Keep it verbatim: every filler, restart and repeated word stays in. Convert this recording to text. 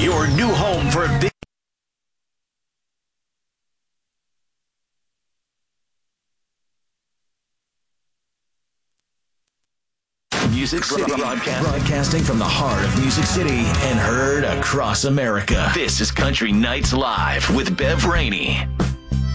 your new home for big Music City, broadcasting. broadcasting from the heart of Music City and heard across America. This is Country Nights Live with Bev Rainey.